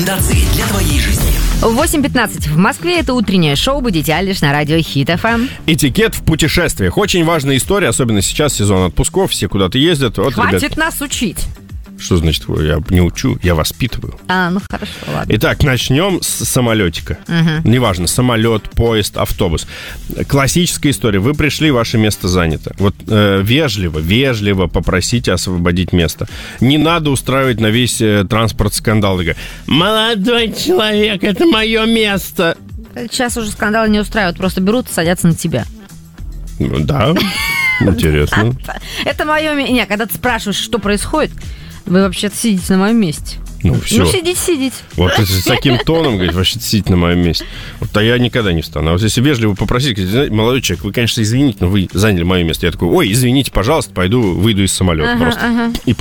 Для твоей жизни. 8:15 в Москве. Это утреннее шоу «Будите Алиш» на радио Хит ФМ. Этикет в путешествиях. Очень важная история, особенно сейчас, сезон отпусков, все куда-то ездят. Вот, Хватит ребят, нас учить. что значит, я не учу, я воспитываю. Ну хорошо, ладно. Итак, начнем с самолетика. Неважно, самолет, поезд, автобус. Классическая история. Вы пришли, ваше место занято. Вот вежливо попросите освободить место. Не надо устраивать на весь транспорт скандал. Молодой человек, это мое место. Сейчас уже скандалы не устраивают, просто берут и садятся на тебя. Да, интересно. Это мое место. Не, когда ты спрашиваешь, что происходит, вы вообще-то сидите на моем месте. Ну, все. Сидите. Вот если с таким тоном, говорит, вообще сидите на моем месте. Вот я никогда не встану. А вот если вежливо попросить, говорит, молодой человек, вы, конечно, извините, но вы заняли мое место. Я такой, ой, извините, пожалуйста, выйду из самолета просто. И